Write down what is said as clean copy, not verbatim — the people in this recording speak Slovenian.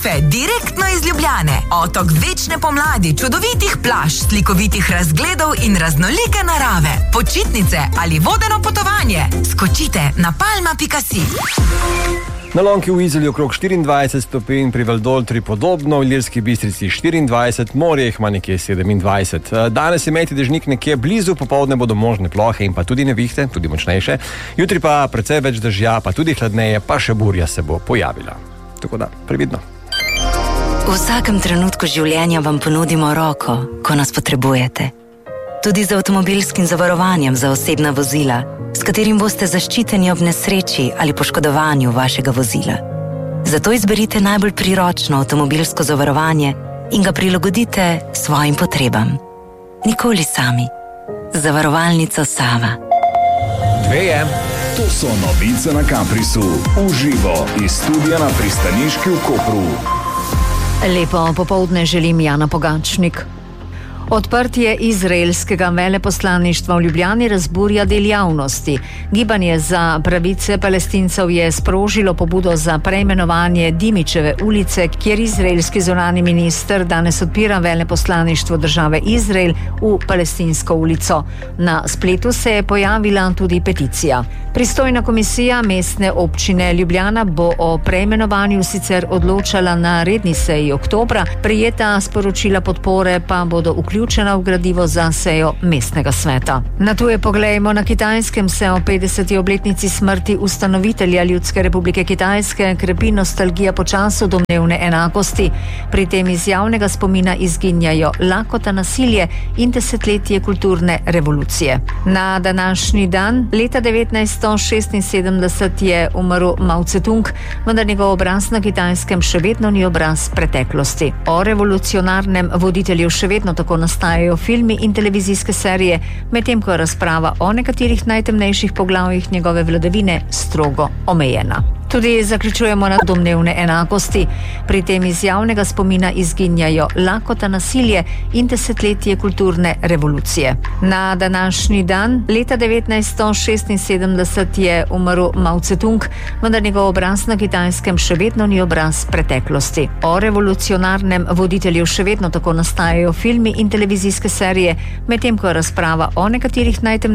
kafe direktno iz Ljubljane. Otok večne pomladi, čudovitih plaž, slikovitih razgledov in raznolike narave. Počitnice ali vodeno potovanje. Skočite na palma.si. Na Lonki v Izoli okrog 24 stopinj, pri Valdoltri podobno, v Ilirski Bistrici 24, morje jih ima nekje 27. Danes imejte dežnik nekje blizu, popoldne bodo možne plohe in pa tudi nevihte, tudi močnejše. Jutri pa precej več dežja, pa tudi hladneje, pa še burja se bo pojavila. Tako da, previdno. V vsakem trenutku življenja vam ponudimo roko, ko nas potrebujete. Tudi z avtomobilskim zavarovanjem za osebna vozila, s katerim boste zaščiteni ob nesreči ali poškodovanju vašega vozila. Zato izberite najbolj priročno avtomobilsko zavarovanje in ga prilagodite svojim potrebam. Nikoli sami. Zavarovalnica Sava. 2. To so novice na Caprisu. Uživo iz studia na Pristaniški v Kopru. Lepo popoldne želim, Jana Pogačnik. Odprtje izraelskega veleposlaništva v Ljubljani razburja del javnosti. Gibanje za pravice Palestincev je sprožilo pobudo za preimenovanje Dimičeve ulice, kjer izraelski zunanji minister danes odpira veleposlaništvo države Izrael v Palestinsko ulico. Na spletu se je pojavila tudi peticija. Pristojna komisija mestne občine Ljubljana bo o preimenovanju sicer odločala na redni seji oktobra, prejeta sporočila podpore pa bodo vključena v gradivo za sejo mestnega sveta. Na tuje poglejmo, na Kitajskem se o 50. obletnici smrti ustanovitelja Ljudske republike Kitajske krepi nostalgija po času domnevne enakosti. Pri tem iz javnega spomina izginjajo lakota, nasilje in desetletje kulturne revolucije. Na današnji dan, leta 1976, je umrl Mao Tse-tung, vendar njegov obraz na Kitajskem še vedno ni obraz preteklosti. O revolucionarnem voditelju še vedno tako nastajajo filmi in televizijske serije, medtem ko je razprava o nekaterih najtemnejših poglavjih njegove vladavine strogo omejena. Tudi zaključujemo na domnevne enakosti. Pri tem iz javnega spomina izginjajo lakota, nasilje in desetletje kulturne revolucije. Na današnji dan, leta 1976, je umrl Mao Tse-tung, vendar njegov obraz na Kitajskem še vedno ni obraz preteklosti. O revolucionarnem voditelju še vedno tako nastajajo filmi in televizijske serije, medtem ko je razprava o nekaterih najtemnejših